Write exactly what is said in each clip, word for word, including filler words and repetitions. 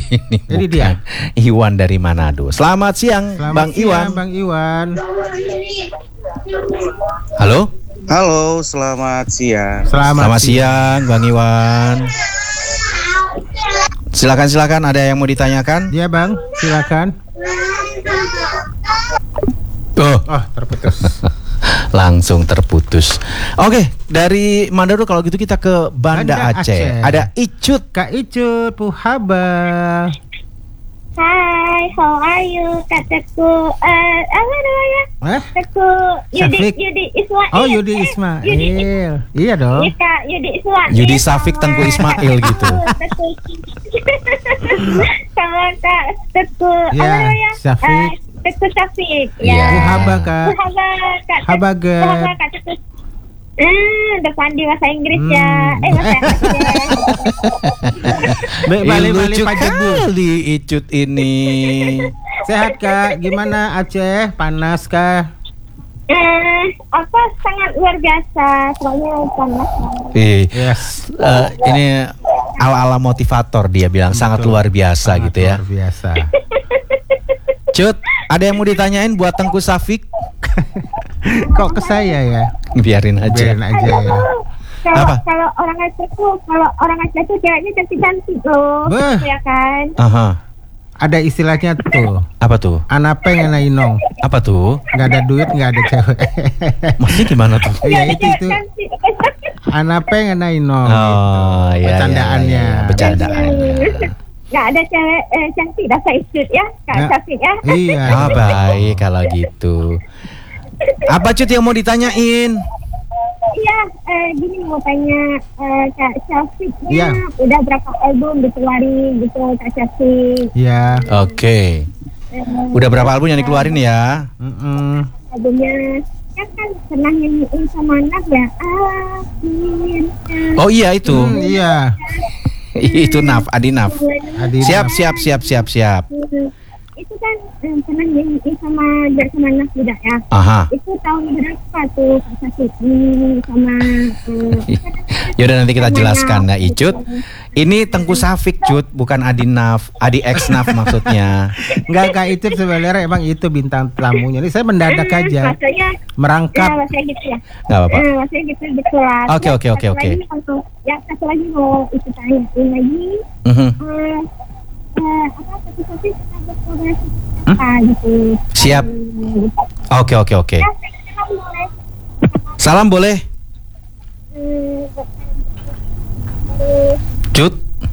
Ini, Ini dia Iwan dari Manado. Selamat siang, Selamat Bang siang, Iwan. Bang Iwan. Halo. Halo, selamat siang. Selamat, Selamat siang, Bang Iwan. Silakan silakan. Ada yang mau ditanyakan? Iya Bang, silakan. Oh, Oh, terputus. langsung terputus. Oke, dari Manado kalau gitu kita ke Banda, Banda Aceh. Aceh. Ada Icut. Kak Icut, Puhaba. Hai, how are you? Kataku, eh apa namanya? Eh? Kataku Yudi Syafiq. Yudi Ismail. Oh, Yudi Eh, Ismail. Yudi Iya dong. Iya Kak, Yudi Ismail. Yudi Syafiq, Tengku Ismail gitu. Teku. Sama Kak Teku Ya, apa namanya? Syafiq. Eh, Teku Syafiq. Iya. Puhaba Kak. Puhaba Kak. Teku- Habaget. Puhaba Kak Teku. Eh, udah pandai bahasa Inggris ya. Hmm. Eh, bahasa Aceh. Baik, Ih, balik-balik lucu Pak Jebu. kali Icut ini. Sehat Kak, gimana Aceh? Panas kah? Eh, apa sangat luar biasa. Soalnya panas. Ih, Yes. eh, ini ala-ala motivator dia bilang sangat Betul. luar biasa Sangat gitu ya. Luar biasa. Cut, ada yang mau ditanyain buat Tengku Syafiq? Kok ke saya ya? Biarin aja. Biarin aja ya. Kalau Apa? kalau orang Aceh tuh, kalau orang Aceh tuh ceweknya cantik-cantik loh, Beh. ya kan? Aha. Ada istilahnya tuh. Apa tuh? Anapeng ngena inong. Apa tuh? Nggak ada duit, nggak ada cewek. Maksudnya gimana tuh? Iya Ada itu cewek itu. cantik. Anapeng ngena inong. Oh, gitu. iya. Bercandaannya. iya, iya, Bercandaannya. Nggak ada cewek eh, cantik dah saya ikut ya, Kak Ya. Syafiq ya. Iya. Ah, baik kalau gitu. Apa Cut yang mau ditanyain? Iya, eh, gini mau tanya eh, Kak Syafiqnya Iya. udah berapa album dikeluarin gitu Kak Syafiq? Iya. Oke. Eh, Udah berapa album yang dikeluarin ya? Mm-mm. albumnya kan kan pernah nyanyiin sama anak ya. Akhir. Oh iya itu. Hmm, iya. Itu Naf, Adi Naf. Adina. Siap, siap, siap, siap, siap. Itu kan eh, pernah nyanyiin sama biar sama anak tidak ya. Aha. Itu tahun berapa tuh Kak Syafiq ini sama eh, Yaudah nanti kita namanya, jelaskan ya Icut. gitu. Ini Tengku Syafiq Cut, bukan Adi Naf, Adi X Naf maksudnya. Enggak Kak itu sebenarnya emang itu bintang tamunya. Ini saya mendadak Eh, aja. Maksudnya ya merangkap. maksudnya gitu ya. Nggak apa-apa. Eh, maksudnya gitu betulan. Oke, oke, oke, oke. Ya satu lagi mau itu tanyain lagi. Mhm. Eh, eh, apa satu satu kita berkolaborasi apa gitu. Siap. Hmm, Oke, oke, oke. Ya, saya boleh. Salam boleh, Hmm, buat saya, Cut.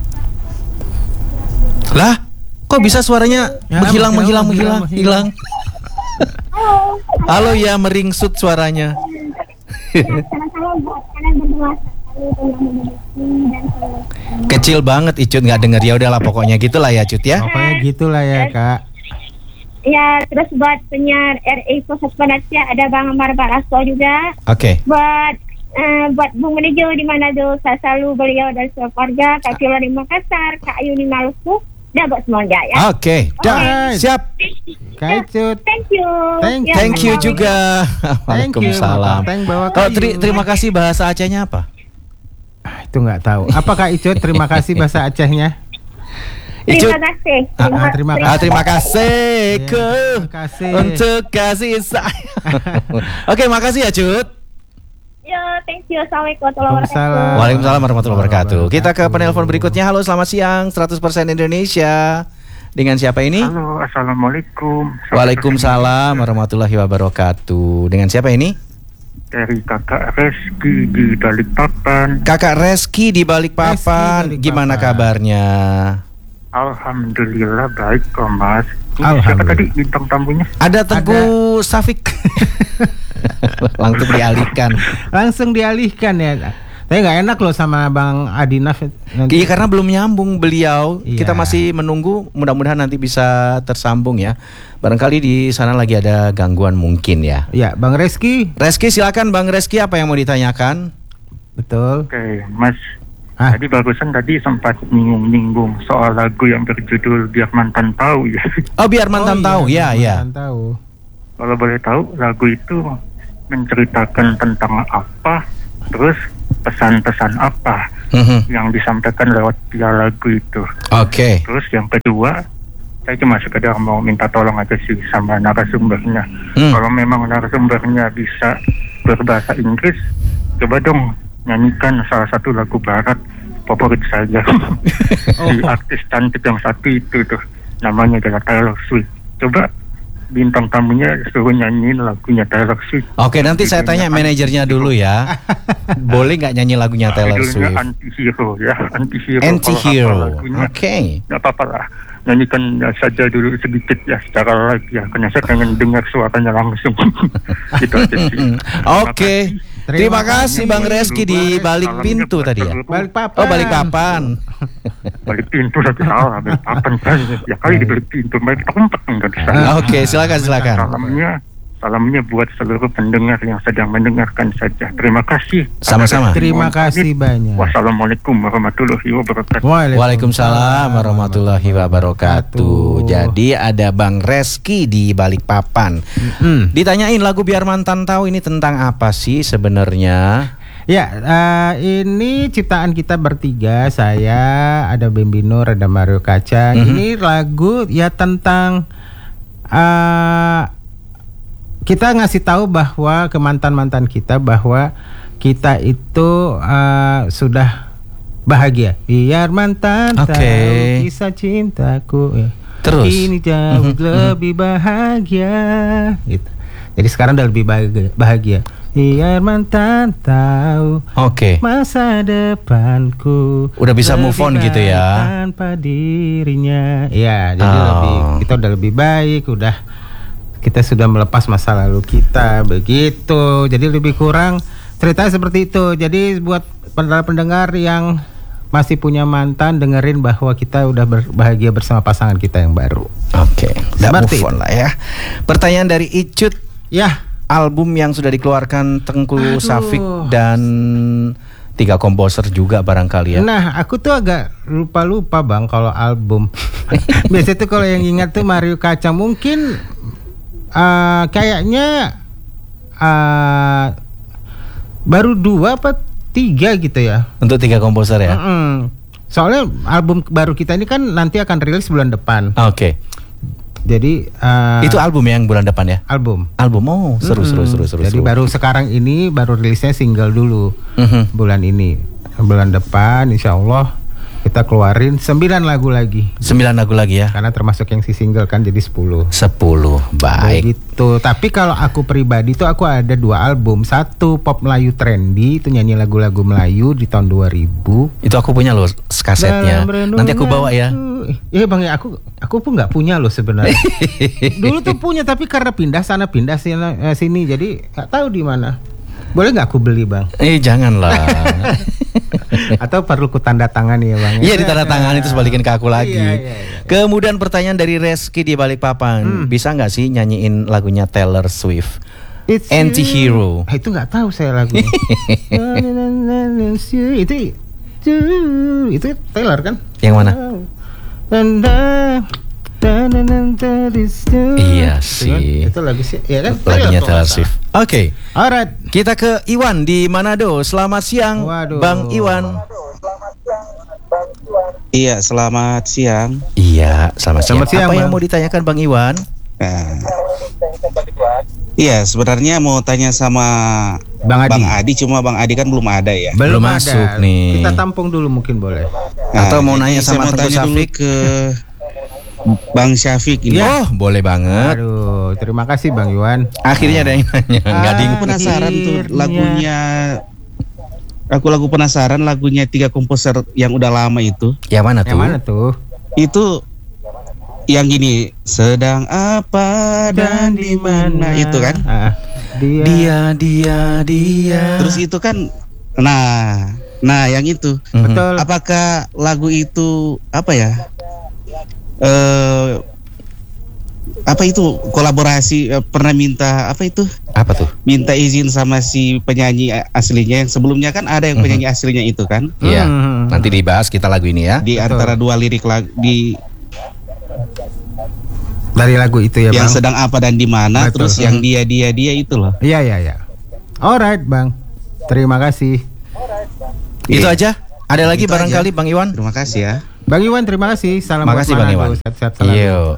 Lah, kok bisa suaranya Ya, menghilang, menghilang, menghilang, menghilang, hilang? Halo. Halo ya, meringsut suaranya. Ya, sama-sama buat kalian berdua. Selalu telah memiliki dan selalu- Kecil banget Icut nggak denger, ya udahlah pokoknya gitulah ya Cut ya. Pokoknya gitulah ya Kak. Ya, terus buat penyiar R A Pusat Penasihat ada Bang Amar Barasto juga. Oke. Buat eh, buat Bung Menejo di Manado, saya selalu beliau dan keluarga, Kak Viola di Makassar, Kak Ayu di Maluku, dan buat semuanya ya. Oke, dah. Alright. Siap. Kak Icut. Thank you. Thank- Ya, Thank you Bapak. juga. Thank you, Waalaikumsalam. Bapak. Thank bawa Kalau kayu. teri- terima kasih bahasa Acehnya apa? Ah, itu nggak tahu. Apa Kak Icut? Terima kasih bahasa Acehnya. Icut. Terima kasih. Ah, ah, terima Ah, terima kasih Iya, ke terima kasih. untuk kasih sayang. Oke, makasih ya Cut. Yo, thank you. Assalamualaikum warahmatullahi wabarakatuh. Waalaikumsalam. Waalaikumsalam warahmatullahi wabarakatuh. Kita ke Wabarakatuh. penelpon berikutnya. Halo, selamat siang. seratus persen Indonesia. Dengan siapa ini? Halo, assalamualaikum. Waalaikumsalam warahmatullahi wabarakatuh. Dengan siapa ini? Dari kakak Reski di Balikpapan. Kakak Reski di Balikpapan. Reski Balikpapan. Gimana kabarnya? Alhamdulillah baik kok Mas. Ini siapa Alhamdulillah. tadi bintang tamunya? Ada Tengku Syafiq. Langsung dialihkan. Langsung dialihkan ya. Tapi nggak enak loh sama Bang Adinaf. nanti. Iya, karena belum nyambung beliau. Iya. Kita masih menunggu. Mudah-mudahan nanti bisa tersambung ya. Barangkali di sana lagi ada gangguan mungkin ya. Ya, Bang Reski. Reski, silakan Bang Reski, apa yang mau ditanyakan? Betul. Oke, Mas. Ah. Tadi barusan tadi sempat nyinggung-nyinggung soal lagu yang berjudul Biar Mantan Tahu ya. Oh, biar mantan Oh, tahu. iya, Ya, ya. mantan tahu. Kalau boleh tahu lagu itu menceritakan tentang apa? Terus pesan-pesan apa Mhm. yang disampaikan lewat via lagu itu. Oke. Terus yang kedua, saya cuma sekedar mau minta tolong aja sih sama narasumbernya. Hmm. Kalau memang narasumbernya bisa berbahasa Inggris, coba dong nyanyikan salah satu lagu barat favorit saya. Si artis cantik yang satu itu tuh, namanya adalah Taylor Swift. Coba bintang tamunya suruh nyanyiin lagunya Taylor Swift. Oke, nanti saya tanya manajernya dulu ya. Boleh nggak nyanyi lagunya Taylor Judulnya Swift? Anti-hero ya, anti-hero. Anti-hero. Kalau hafal lagunya, Oke. nggak apa-apa lah. Nyanyikan saja dulu sedikit ya secara live ya, karena saya pengen dengar suaranya langsung. Itu aja sih. Oke. Terima kasih Bang Reski di balik pintu tadi ya. Balik papan. Oh, balik papan. Balik pintu tapi salah, balik papan kan. Ya kali di balik pintu, balik tempat enggak di sana. Oke, silakan silakan. Salamnya, salamnya buat seluruh pendengar yang sedang mendengarkan saja. Terima kasih. Sama-sama. Terima kasih banyak. Wassalamualaikum warahmatullahi wabarakatuh. Waalaikumsalam warahmatullahi wabarakatuh. Jadi ada Bang Reski di Balikpapan. Hmm. Ditanyain lagu Biar Mantan Tahu ini tentang apa sih sebenarnya? Ya, eh, ini ciptaan kita bertiga. Saya, ada Bimbi Nur, ada Mario Kacang. Mhm. Ini lagu ya tentang eh, kita ngasih tahu bahwa ke mantan-mantan kita bahwa kita itu eh, sudah bahagia. Biar mantan Oke. tahu kisah cintaku. Ya. Terus? Ini jauh Mhm, lebih bahagia. Gitu. Jadi sekarang udah lebih bahagia. bahagia. Biar mantan tahu Oke. masa depanku Udah bisa lebih move on gitu baik ya. tanpa dirinya. Ya, jadi Oh. lebih kita udah lebih baik, udah kita sudah melepas masa lalu kita begitu. Jadi lebih kurang ceritanya seperti itu. Jadi buat pendengar-pendengar yang masih punya mantan, dengerin bahwa kita udah bahagia bersama pasangan kita yang baru. Oke. Udah Seperti move on lah ya. Pertanyaan dari Icut. Ya, Album yang sudah dikeluarkan Tengku Aduh. Safik dan tiga komposer juga barangkali ya. nah aku tuh agak lupa-lupa Bang kalau album. Biasanya tuh kalau yang ingat tuh Mario Kacang mungkin uh, kayaknya uh, baru dua apa tiga gitu ya. Untuk tiga komposer ya. Mm-mm. Soalnya album baru kita ini kan nanti akan rilis bulan depan. Oke. Jadi uh, Itu album yang bulan depan ya. album. Album oh seru seru Mm-mm. seru seru. Jadi seru. baru sekarang ini baru rilisnya single dulu. Mhm. Bulan ini. Bulan depan insya Allah kita keluarin sembilan lagu lagi. Sembilan lagu lagi ya. Karena termasuk yang si single kan jadi sepuluh. Sepuluh. Baik. Begitu. Tapi kalau aku pribadi tuh aku ada dua album. Satu pop Melayu trendy, itu nyanyi lagu-lagu Melayu di tahun dua ribu. Itu aku punya loh kasetnya. Dalam Nanti aku bawa ya. renunganku. Iya Bang ya, aku aku pun nggak punya loh sebenarnya. Dulu tuh punya tapi karena pindah sana pindah sini, eh, sini jadi nggak tahu di mana. Boleh nggak aku beli Bang? Eh janganlah. Atau perlu ku tanda tangan ya Bang? Iya ditanda tangan itu sebalikin ke aku lagi. Iya, iya, iya. Kemudian pertanyaan dari Reski di Balikpapan. Hmm. Bisa nggak sih nyanyiin lagunya Taylor Swift? It's Anti-Hero. you. Ah, itu nggak tahu saya lagunya. itu itu itu Taylor kan? Yang mana? Dan Iya Itu kan? sih. Itu lagu sih, ya kan? Lagunya kalau Taylor nggak Swift. Oke. salah. Alright. Kita ke Iwan di Manado. Selamat siang, Waduh. Bang Iwan. Iya, selamat siang. Iya, selamat siang. Selamat siang, Apa yang Bang. mau ditanyakan Bang Iwan? Nah, iya, sebenarnya mau tanya sama Bang Adi. Bang Adi, cuma Bang Adi kan belum ada ya. Belum ada. masuk nih. Kita tampung dulu mungkin boleh. Atau mau jadi nanya saya sama mau Tengku tanya dulu Syafiq? ke Bang Syafiq ini. Oh, boleh banget. Aduh, terima kasih Bang Iwan. Akhirnya ada yang nanya. Enggak ding. Aku penasaran tuh Akhirnya. lagunya. Aku lagu penasaran lagunya tiga komposer yang udah lama itu. Yang mana tuh? Yang mana tuh? Itu yang gini, sedang apa dan di mana itu kan? Ah, dia. Dia, dia, dia. Terus itu kan, nah, nah yang itu. Mhm. Betul. Apakah lagu itu apa ya? Eh, apa itu kolaborasi eh, pernah minta apa itu? Apa tuh? Minta izin sama si penyanyi aslinya yang sebelumnya kan ada yang penyanyi aslinya itu kan? Iya. Hmm. Nanti dibahas kita lagu ini ya. Di Betul. antara dua lirik lagu di Dari lagu itu ya yang Bang. sedang apa dan di mana, Betul. terus yang dia dia dia itu loh. Iya iya iya. Alright Bang. Terima kasih. Itu Iya. aja. Ada lagi Itu barangkali aja. Bang Iwan? Terima kasih ya. Bang Iwan terima kasih. Salam buat Makasih Bang Manado. Iwan. Sehat-sehat selalu. Yuk.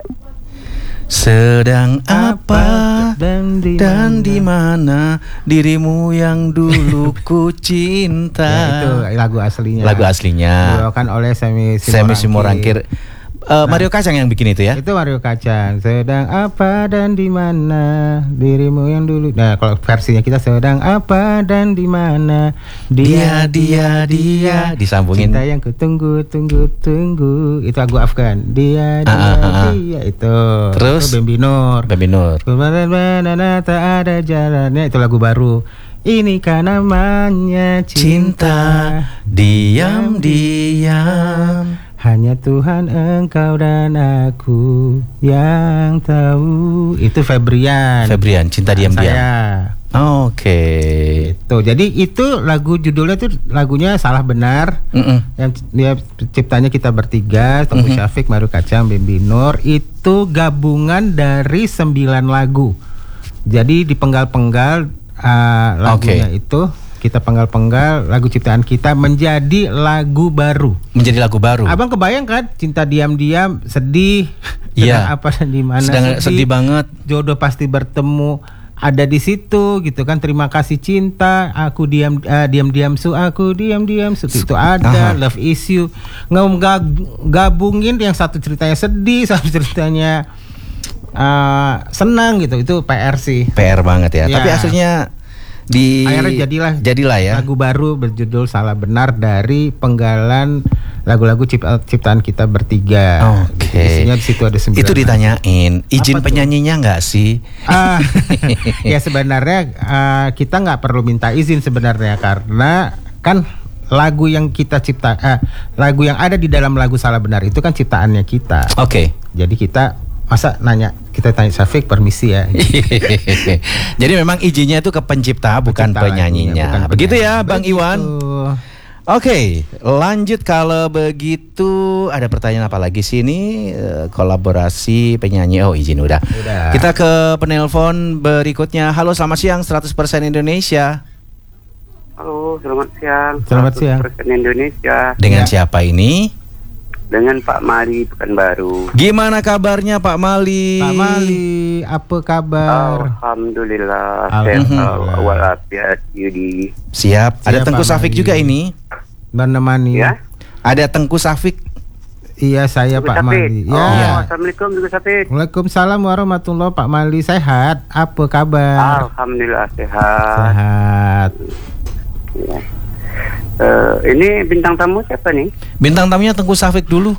Sedang apa dan di dan di mana dirimu yang dulu ku cinta. Ya, itu lagu aslinya. Lagu aslinya. Dibawakan oleh Semi Semi Simorangkir. Uh, Mario Kacang yang bikin itu ya. Itu Mario Kacang. Sedang apa dan di mana dirimu yang dulu. Nah, kalau versinya kita sedang apa dan di mana Dia dia dia disambungin. cinta yang kutunggu tunggu tunggu. Itu lagu Afgan. Dia dia Ah, ah, ah. dia itu. Terus? Itu Bambi Nur. Bambi Nur. Kemana-mana tak ada jalannya. Itu lagu baru. Ini kan namanya cinta. Cinta diam-diam. Hanya Tuhan engkau dan aku yang tahu. Itu Febrian. Febrian, cinta diam-diam. Saya. Oke. Itu. Jadi itu lagu judulnya tuh lagunya Salah Benar. Mm-mm. Yang dia ciptanya kita bertiga, Tengku Mhm. Syafiq, Mario Kacang, Bambi Nur. Itu gabungan dari sembilan lagu. Jadi dipenggal-penggal uh, lagunya itu. Kita penggal-penggal lagu ciptaan kita menjadi lagu baru. Menjadi lagu baru. Abang kebayang kan cinta diam-diam sedih. Iya. Sedang apa dan di mana Sedang sedih banget. Jodoh pasti bertemu ada di situ gitu kan. Terima kasih cinta, aku diam uh, diam-diam su aku diam-diam su itu ada. Aha. Love is you. Nggak gabungin yang satu ceritanya sedih, satu ceritanya uh, senang gitu. Itu P R sih. P R banget ya. Ya. Tapi aslinya di Akhirnya jadilah jadilah ya. lagu baru berjudul Salah Benar dari penggalan lagu-lagu cip- ciptaan kita bertiga. Oke. Isinya di situ ada sembilan. Itu ditanyain, izin Apa tuh? penyanyinya nggak sih? Ah, ya sebenarnya ah, kita nggak perlu minta izin sebenarnya karena kan lagu yang kita cipta, ah, lagu yang ada di dalam lagu Salah Benar itu kan ciptaannya kita. Oke. Jadi kita masa nanya kita tanya Syafiq permisi ya. Jadi memang izinnya itu ke pencipta bukan Pencipta penyanyinya. lagunya, bukan Begitu penyanyi. ya Bang Begitu. Iwan. Oke, lanjut kalau begitu ada pertanyaan apa lagi sih ini? Eh, kolaborasi penyanyi. Oh, izin udah. Udah. Kita ke penelpon berikutnya. Halo, selamat siang seratus persen Indonesia. Halo, selamat siang. Selamat siang. seratus persen Indonesia Dengan Ya. siapa ini? dengan Pak Mali Pekanbaru. Gimana kabarnya Pak Mali? Pak Mali, apa kabar? Alhamdulillah, Alhamdulillah. sehat walafiat Yudi. Siap. Siap, Ada Tengku Pak Safik Mali. juga ini. Menemani. Ya. Ada Tengku Safik. Iya saya Ibu Pak Safid. Mali. Oh, Ya. Iya. Assalamualaikum Ibu Safid. Waalaikumsalam warahmatullahi Pak Mali. Sehat? Apa kabar? Alhamdulillah sehat. Sehat. Ya. Eh, ini bintang tamu siapa nih? Bintang tamunya Tengku Safik dulu.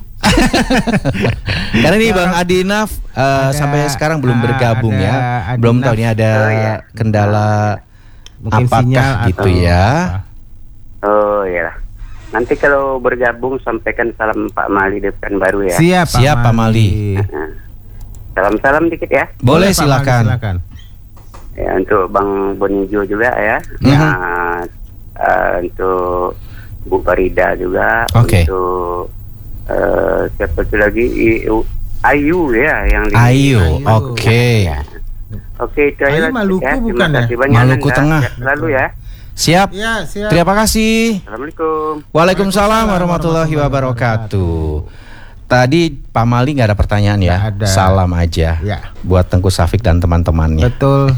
Karena ini Bang Adinaf eh, Ada- sampai sekarang belum ah, bergabung ada ya. Adinaf. Belum tahu ini ada Oh, iya. kendala Mungkin apakah sinyal gitu atau ya. apa. Oh ya. Nanti kalau bergabung sampaikan salam Pak Mali di Pekanbaru ya. Siap Pak Siap, Pak Mali. Nah, salam-salam dikit ya. Boleh Pak Mali, silakan. silakan. Ya, untuk Bang Bonijo juga ya. Mhm. Nah, eh, untuk Bu Farida juga. Oke. Untuk eh, siapa itu lagi? I- U- Ayu ya yang di Ayu, Ayu. oke. Oke, itu aja Ayu lah, Maluku ya. bukan Terima ya? kasih banyak, Maluku Anda. Tengah. Sehat selalu ya. Siap. Ya, siap. Terima kasih. Assalamualaikum. Waalaikumsalam warahmatullahi wabarakatuh. Tadi Pak Mali nggak ada pertanyaan ya, Nggak ada. salam aja Ya. buat Tengku Safik dan teman-temannya. Betul.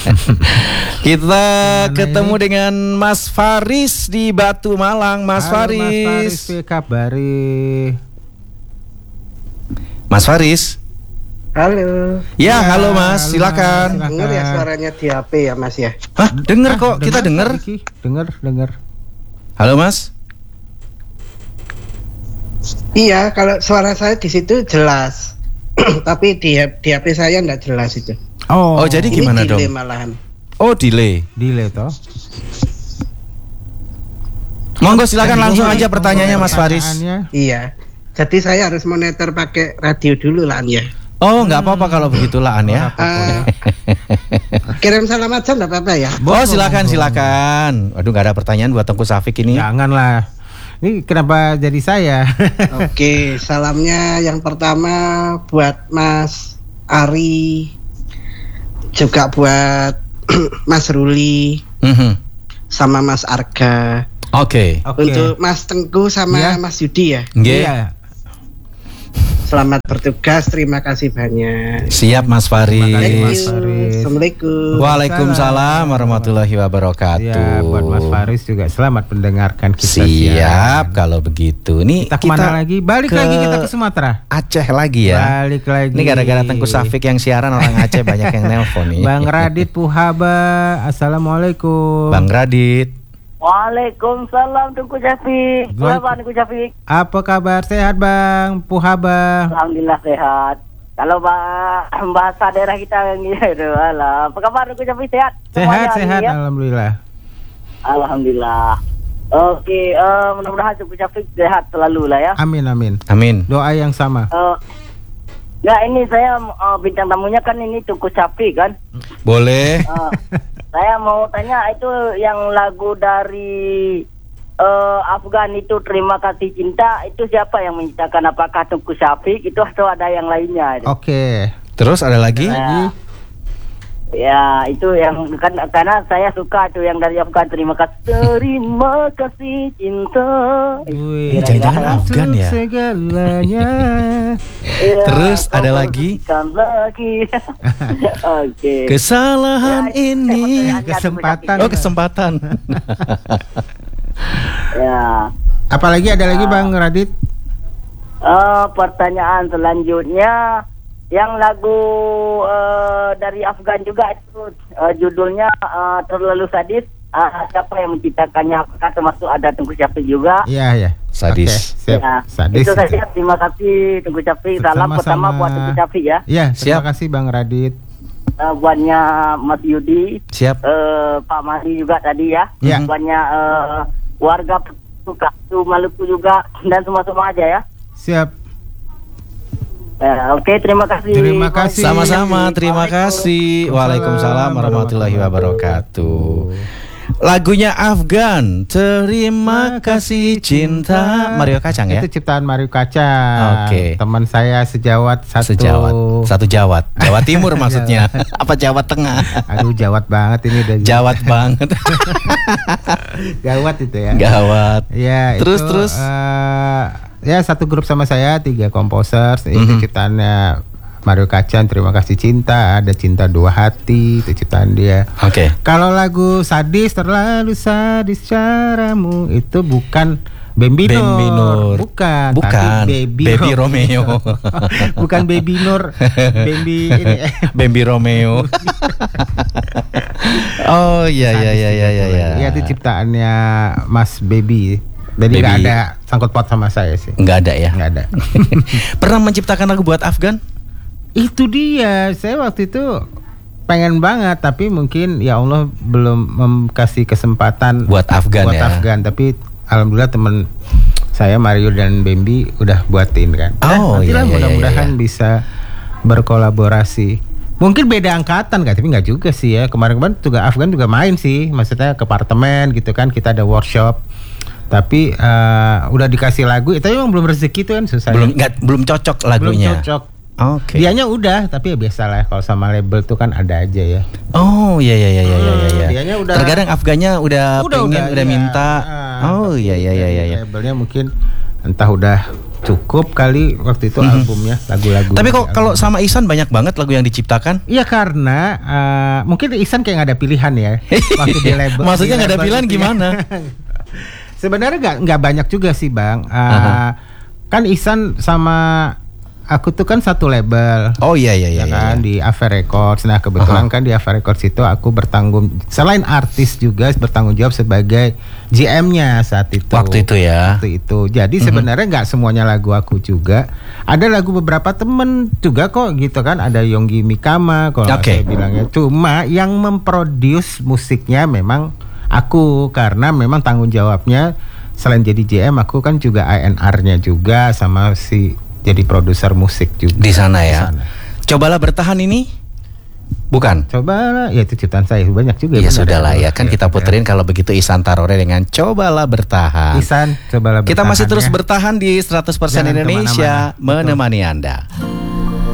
Kita Mana ketemu ini? dengan Mas Faris di Batu Malang. Mas Halo, Faris. Mas Faris, apa kabari? Mas Faris. Halo, Ya, Ya, halo Mas, halo, silakan. Mas. denger ya suaranya di H P ya Mas ya? Hah, denger kok, kita dengar, denger. Pak Riki. Dengar, dengar. Halo Mas. Iya, kalau suara saya di situ jelas, tapi di, di H P saya nggak jelas itu. Oh, Oh, jadi Ini gimana delay dong? malahan. Oh, delay. delay toh. Monggo silakan Jadi, langsung monggo, aja pertanyaannya monggo Mas Faris. pertanyaannya. Iya, jadi saya harus monitor pakai radio dulu lah ya. Oh, nggak apa-apa kalau begitulah An ya. Eh, kirim salam aja nggak apa-apa ya? Oh, silakan silakan. Waduh, nggak ada pertanyaan buat Tengku Safik ini. Janganlah. Ini kenapa jadi saya? Oke, salamnya yang pertama buat Mas Ari, juga buat Mas Ruli, Mhm. sama Mas Arga. Oke. Oke. Untuk Mas Tengku sama Iya. Mas Yudi ya. Nggih. Iya. Selamat bertugas, terima kasih banyak. Siap Mas Thank Terima kasih, Faris. Mas you. Faris. Assalamualaikum. Waalaikumsalam warahmatullahi wabarakatuh. Ya, buat Mas Faris juga selamat mendengarkan kita. Siap kalau begitu. Nih Kita kemana lagi? Balik ke lagi kita ke Sumatera. Aceh lagi ya. Balik lagi. Ini gara-gara Tengku Safik yang siaran orang Aceh banyak yang nelpon nih. Bang Radit Puhaba, assalamualaikum. Bang Radit. Waalaikumsalam Tengku Syafiq. Baik. Kenapa Tengku Syafiq? Apa kabar? Sehat Bang Puhaba? Alhamdulillah sehat. Kalau bah bahasa daerah kita yang gitu, alah. Apa kabar Tengku Syafiq, sehat? Sehat, Semuanya, sehat, ya? alhamdulillah. Alhamdulillah. Oke, eh, mudah-mudahan Tengku Syafiq sehat selalu lah ya. Amin, amin. Amin. Doa yang sama. Eh, ya ini saya eh, bintang tamunya kan ini Tengku Syafiq kan. Boleh. Eh, saya mau tanya itu yang lagu dari eh, Afgan itu Terima Kasih Cinta itu siapa yang menciptakan? Apakah Tengku Syafiq itu atau ada yang lainnya? Oke. Terus ada lagi? Ya, ya itu yang kan karena saya suka tuh yang dari Afgan Terima Kasih Terima Kasih Cinta. Wih, Ini jangan-jangan Afgan ya? Segalanya. Ya, Terus ada kau lagi? berikan lagi. Oke. Kesalahan Ya, itu ini. saya Kesempatan. Oh kesempatan. Ya. Apalagi ada lagi Bang Radit? Eh, pertanyaan selanjutnya yang lagu eh, dari Afgan juga itu eh, judulnya eh, Terlalu Sadis. Ah, siapa yang menciptakannya? Apakah termasuk ada Tengku Syafiq juga? Iya, ya. Sadis. Oke, siap. Ya, Sadis. itu saja. Terima kasih Tengku Syafiq. Salam Sama-sama. pertama buat Tengku Syafiq ya. Ya, terima Siap. kasih Bang Radit. Eh, buatnya Mas Yudi, Siap. eh, Pak Mari juga tadi ya. Ya. Buatnya eh, warga suka Maluku juga dan semua-semua aja ya. Siap. Ya, oke, terima kasih. Terima kasih. Sama-sama, terima kasih. Waalaikumsalam warahmatullahi wabarakatuh. Lagunya Afgan, Terima Kasih Cinta, Mario Kacang ya? Itu ciptaan Mario Kacang. Oke. Teman saya sejawat satu. Sejawat, satu Jawat, Jawa Timur maksudnya. Apa Jawa Tengah? Aduh, jawat banget ini udah. Jawat banget. Gawat itu ya. Gawat. Ya, Terus, itu, terus? eh, ya satu grup sama saya, tiga komposer. Itu Mhm. ciptaannya Mario Kacang, Terima Kasih Cinta, ada Cinta Dua Hati, itu ciptaan dia. Oke. Kalau lagu Sadis, Terlalu Sadis Caramu, itu bukan Bambi Nur. Bambi Nur. Bukan, Bukan. tapi Baby, Baby Romeo. Bukan Baby Nur, Bambi ini. Bambi Romeo. Oh iya iya iya iya iya. Ya. Ya, itu ciptaannya Mas Baby. Jadi Baby. nggak ada sangkut paut sama saya sih. Nggak ada ya. Nggak ada. Pernah menciptakan lagu buat Afgan? Itu dia, saya waktu itu pengen banget, tapi mungkin ya Allah belum kasih kesempatan Buat Afgan buat ya. Afgan. Tapi alhamdulillah teman saya Mario dan Bambi udah buatin kan. Oh, nanti iya, lah iya, mudah-mudahan iya, iya. bisa berkolaborasi. Mungkin beda angkatan kan, tapi nggak juga sih ya. Kemarin-kemarin juga Afgan juga main sih, maksudnya ke apartemen gitu kan, kita ada workshop. Tapi eh, udah dikasih lagu, itu emang belum rezeki tuh kan susah. Belum nggak belum cocok lagunya. Belum cocok. Oke. Dianya udah, tapi ya biasa lah kalau sama label tuh kan ada aja ya. Oh iya iya iya iya iya. iya. Dianya udah- Terkadang Afgannya udah, pengen udah, iya. minta. Ah, Oh iya iya iya iya. iya. Labelnya mungkin entah udah cukup kali waktu itu Mhm. albumnya, lagu-lagu. Tapi kok kalau sama Ihsan banyak banget lagu yang diciptakan? Iya karena eh, mungkin Ihsan kayak nggak ada pilihan ya waktu di label. Maksudnya di nggak ada label pilihan itu ya. gimana? Sebenarnya nggak nggak banyak juga sih Bang. Eh, Aha. Kan Ihsan sama aku tuh kan satu label. Oh iya iya iya. Ya kan iya. di Ava Records. Nah kebetulan Aha. kan di Ava Records itu aku bertanggung selain artis juga bertanggung jawab sebagai G M-nya saat itu. Waktu itu ya. Waktu itu. Jadi sebenarnya nggak semuanya lagu aku juga. Ada lagu beberapa temen juga kok gitu kan. Ada Yonggi Mikama kalau Oke. saya bilangnya. Cuma yang memproduce musiknya memang aku karena memang tanggung jawabnya selain jadi J M aku kan juga A and R-nya juga sama si jadi produser musik juga Di sana Di ya. sana. Cobalah bertahan ini. Bukan. Coba ya itu ciptaan saya banyak juga. Ya benar. sudahlah ya kan kita puterin kalau begitu Ihsan Tarore dengan Cobalah Bertahan. Ihsan, cobalah Kita masih bertahan terus ya. bertahan di seratus persen Jangan Indonesia kemana-mana. Betul. menemani Anda.